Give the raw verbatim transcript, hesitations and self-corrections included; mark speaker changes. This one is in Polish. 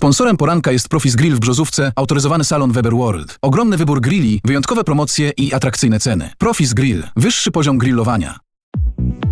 Speaker 1: Sponsorem poranka jest Profis Grill w Brzozówce, autoryzowany salon Weber World. Ogromny wybór grilli, wyjątkowe promocje i atrakcyjne ceny. Profis Grill. Wyższy poziom grillowania.